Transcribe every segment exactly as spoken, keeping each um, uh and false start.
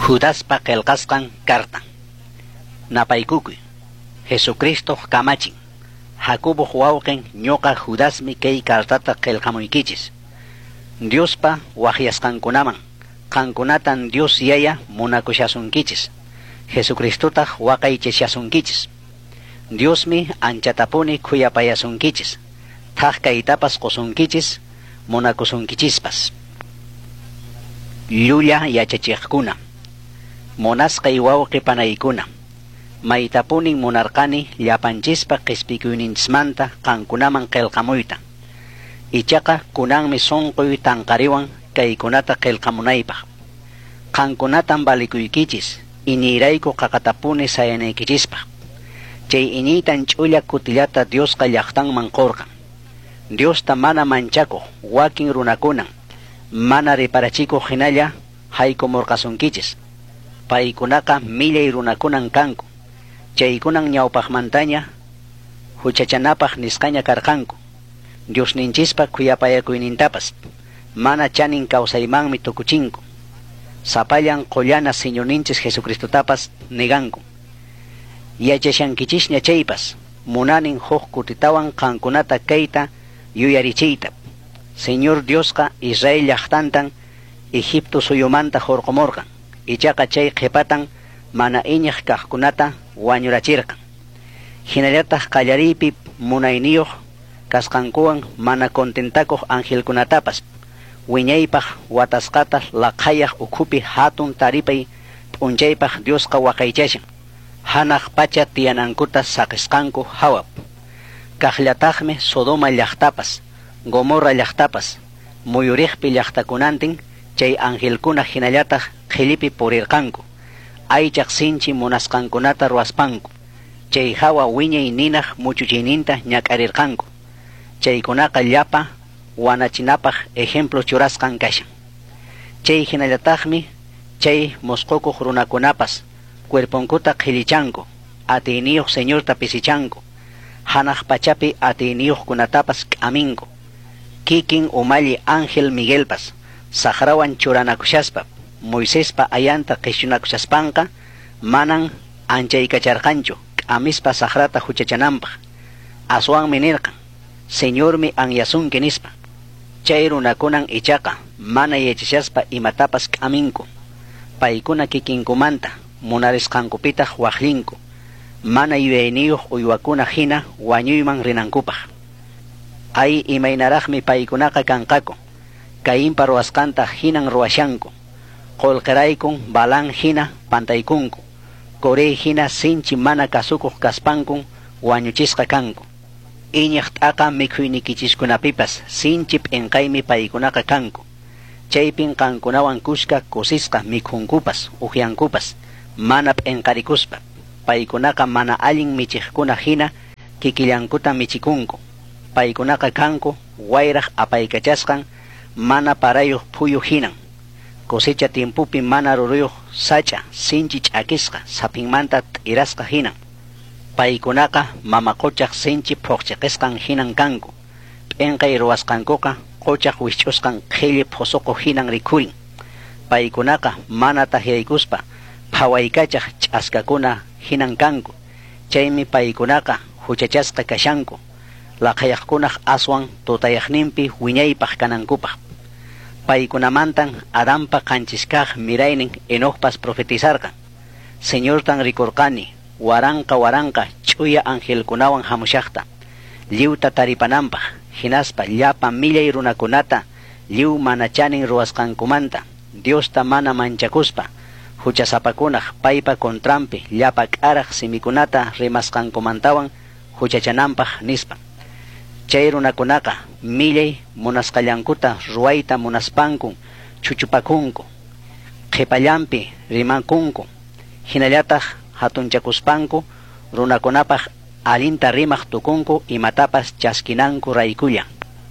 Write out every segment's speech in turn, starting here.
Judaspa qillqasqan karta. Napaykukuy. Jesucristo kamachin. Jacobo wawqin ñoqa Judasmi kay kartata qillqamuykichis. Diospa waqyasqankunaman. Qankunatan Dios yaya munakushasunkichis. Jesucristotaq waqaychishasunkichis. Diosmi anchatapuni kuyapayasunkichis. Thaq kaytapas qosunkichis munakusunkichispas. Llulla yachachiqkuna. Monasqay wawqi panaykuna. Maytapunin munarqani llapanchispa qispikuyninchimanta qankunaman qillqamuyta. Ichaqa kunanmi sunquy tanqariwan kaykunata qillqamunaypaq. Qankunatan balikuykichis inirayku qaqatapuni sayanaykichispa. Chay iniytan ch'ulla kutillata Diosqa llaqtanman qurqan. Diosta mana manchakuq wakin runakunan mana riparachikuq hinalla haykumurqasunkichis. Paykunaqa millay runakunan kanku. Chaykunan ñawpaqmantaña huchachanapaq nisqaña karqanku. Diosninchispa kuyapayakuynintapas mana chanin kawsaymanmi tukuchinku. Sapallan qollana Señorninchis Jesucristotapas neganku. Yachashankichisña chaypas munanin huk kutitawan qankunata kayta yuyarichiyta. Señor Diosqa Israel llaqtantan Egipto suyumanta hurqumurqan. Ichaqa chay qhipatan mana iñiq kaqkunata wañurachirqan. Hinallataq qallariypi munayniyuq kasqankuwan mana kontentakuq angelkunatapas wiñaypaq watasqata laqhayaq ukhupi hatun taripay p'unchaypaq Diosqa waqaychashan. Hanaq pacha tiyanankuta saqisqanku hawap. Kaqllataqmi Sodoma llaqtapas, Gomorra llaqtapas, muyuriqpi llaqtakunantin chay angelkuna hinallataq qhillipi purirqanku. Aychaq sinchi munasqankunata ruwaspanku. Chay hawa wiñay ninaq muchuchiyninta ñak'arirqanku. Chaykunaqa llapa wanachinapaq ejemplo churasqan kashan. Chay hinallataqmi chay musqukuq runakunapas cuerponkuta qhilichanku, atiyniyuq señorta pisichanku, hanaq pachapi atiyniyuqkunatapas k'aminku. Kikin umalli Ángel Miguelpas saqrawan churanakushaspa Moisespa ayanta qishunakushaspanqa manan anchaykacharqanchu k'amispa saqrata huchachananpaq. Aswanmi nirqan, Señormi anyasunki nispa. Chay runakunan ichaqa mana yachashaspa imatapas k'aminku. Paykuna kikinkumanta munarisqankupitaq waqllinku. Mana yuyayniyuq uywakuna hina wañuyman rinankupaq. Ay imaynaraqmi paykunaqa kanqaku. Caínpa ruwasqanta hinan ruwashanku. Qolqiraykun Balan hina pantaykunku. Coré hina sinchi mana kasukuq kaspankun wañuchisqa kanku. Iñiq t'aqa mikhuynikichiskunapipas sinchi p'inqaymi paykunaqa kanku. Chaypin qankunawan kushka kusisqa mikhunkupas uqyankupas mana p'inqarikuspa. Paykunaqa mana allin michiqkuna hina kikillankuta michikunku. Paykunaqa kanku wayraq apaykachasqan mana parayuq phuyu hinan. Cosecha tiempupi mana ruruyuq sacha sinchi ch'akisqa sapinmanta t'irasqa hinan. Paykunaqa mamaquchaq sinchi phuqchiqisqan hinan kanku. P'inqay ruwasqankuqa quchaq wisch'usqan qhilli phusuqu hinan rikhurin. Paykunaqa mana tahiyaykuspa phawaykachaq ch'askakuna hinan kanku. Chaymi paykunaqa huchachasqa kashanku. Laqhayaqkunaq aswan tutayaqninpi wiñaypaq kanankupaq. Paykunamantan Adampa qanchiskaq miraynin Enoqpas profetizarqan. Señortan rikurqani waranqa waranqa ch'uya angelkunawan hamushaqta. Lliwta taripananpaq hinaspa llapa millay runakunata lliw mana chanin ruwasqankumanta Diosta mana manchakuspa huchasapakunaq paypa kontrampi llapa k'araq simikunata rimasqankumantawan huchachananpaq nispa. Chay runakunaqa millay munasqallankuta ruwayta munaspankun chuchupakunku. Qhipallanpi rimankunku. Hinallataq hatunchakuspanku runakunapaq alinta rimaq tukunku imatapas chaskinanku raykullan.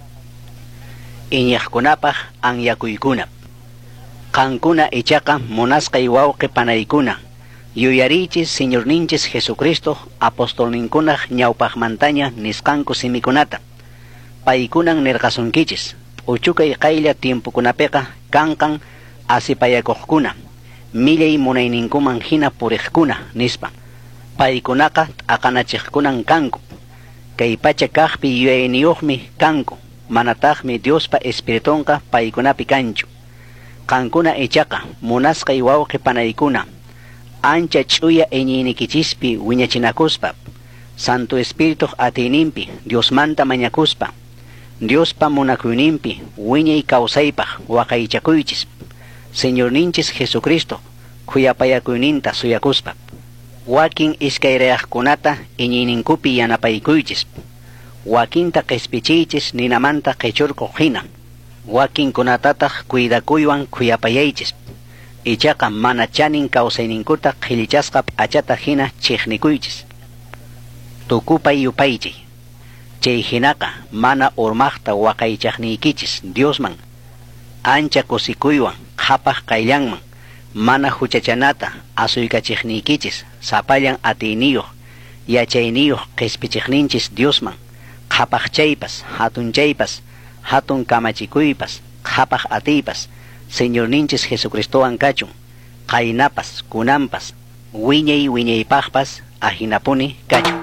Iñiqkunapaq anyakuykuna. Qankuna ichaqa munasqay wawqi panaykuna. Yuyarichis Señorninchis Jesucristo apostolninkunaq ñawpaqmantaña nisqanku simikunata. Paykunan nirqasunkichis. Uchukay qaylla tiempukunapiqa kanqan asipayakuqkuna. millay munayninkuman hina puriqkuna nispa. Paykunaqa t'aqanachiqkunan kanku. Kay pacha kaqpi yuyayniyuqmi kanku. Manataqmi Diospa espiritunqa paykunapi kanchu. Qankuna ichaqa munasqay wawqi panaykuna. Ancha ch'uya iñiynikichispi wiñachinakuspa. Santo Espíritu atininpi Diosmanta mañakuspa. Diospa munakuyninpi wiñay kawsaypaq waqaychakuychis. Señor ninchis Jesucristo kuyapayakuyninta suyakuspa. Wakin iskayreaqkunata iñiyninkupi yanapaykuychis. Wakinta qespichiychis ninamanta qechurku hina. Wakinkunatataq cuidakuywan kuyapayaychis. Ichaqa mana chanin kawsayninkuta qhillichasqa p'achata hina chiqnikuychis. Tukupay yupaychay. Chay hinaqa mana urmaqta waqaychaqniykichis Diosman. Ancha kusikuywan qhapaq qayllanman. Mana huchachanata asuykachiqniykichis sapallan atiyniyuq yachayniyuq qespichiqninchis Diosman. Qhapaqchaypas hatunchaypas hatun kamachikuypas qhapaq atiypas Señor ninchis Jesucristowan kachun. Qaynapas kunanpas wiñay wiñaypaqpas ahinapuni kachun.